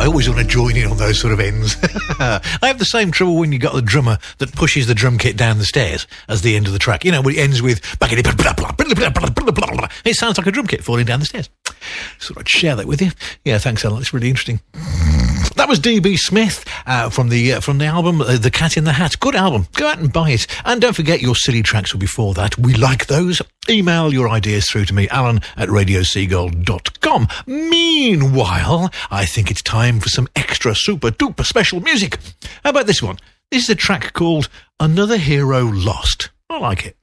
always want to join in on those sort of ends. I have the same trouble when you got the drummer that pushes the drum kit down the stairs as the end of the track. You know, when it ends with... It sounds like a drum kit falling down the stairs. So I'd share that with you. Yeah, thanks, Alan. It's really interesting. That was D.B. Smith from the album The Cat in the Hat. Good album. Go out and buy it. And don't forget your silly tracks were before that. We like those. Email your ideas through to me, alan@radioseagull.com. Meanwhile, I think it's time for some extra super duper special music. How about this one? This is a track called Another Hero Lost. I like it.